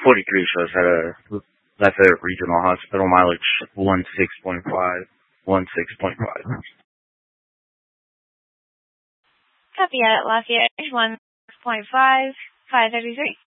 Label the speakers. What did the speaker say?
Speaker 1: 43 shows had a Lafayette Regional Hospital mileage 16.5. 16.5.
Speaker 2: Copy at Lafayette 1.5, 533.